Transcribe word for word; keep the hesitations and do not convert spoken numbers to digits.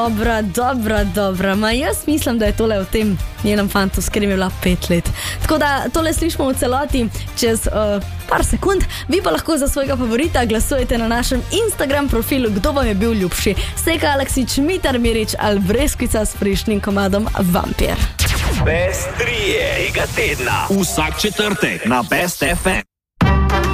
Dobra, dobra, dobra. Ma jaz mislim, da je tole v tem njenem fantu, s katerim je bila pet let. Tako da tole slišimo v celoti čez uh, par sekund. Vi pa lahko za svojega favorita glasujete na našem Instagram profilu, kdo vam je bil ljubši. Seka Aleksić, Mitar Mirić ali Breskvica s prejšnjim komadom Vampir. Best trije tega tedna. Vsak četrtek na Best F M.